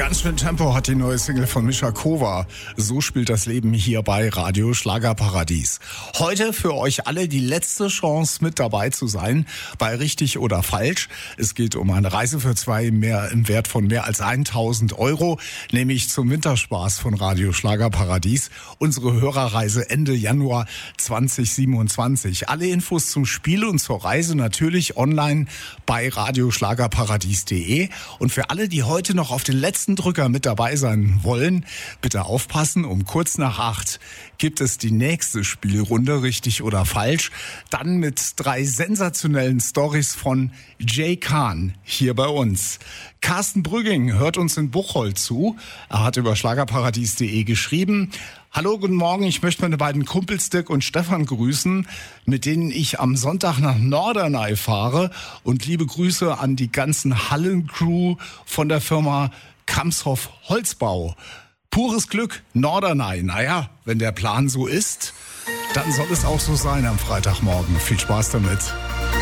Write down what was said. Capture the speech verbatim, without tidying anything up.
Ganz schön Tempo hat die neue Single von Mischa Kova. So spielt das Leben hier bei Radio Schlagerparadies. Heute für euch alle die letzte Chance, mit dabei zu sein bei Richtig oder Falsch. Es geht um eine Reise für zwei mehr im Wert von mehr als tausend Euro, nämlich zum Winterspaß von Radio Schlagerparadies. Unsere Hörerreise Ende Januar zwanzig siebenundzwanzig. Alle Infos zum Spiel und zur Reise natürlich online bei radioschlagerparadies punkt de. Und für alle, die heute noch auf den letzten Drücker mit dabei sein wollen, bitte aufpassen. Um kurz nach acht gibt es die nächste Spielrunde, richtig oder falsch. Dann mit drei sensationellen Storys von Jay Kahn hier bei uns. Carsten Brügging hört uns in Buchholz zu. Er hat über schlagerparadies punkt de geschrieben: Hallo, guten Morgen. Ich möchte meine beiden Kumpels Dirk und Stefan grüßen, mit denen ich am Sonntag nach Norderney fahre. Und liebe Grüße an die ganzen Hallencrew von der Firma Kamshoff Holzbau. Pures Glück, Norderney. Naja, wenn der Plan so ist, dann soll es auch so sein am Freitagmorgen. Viel Spaß damit.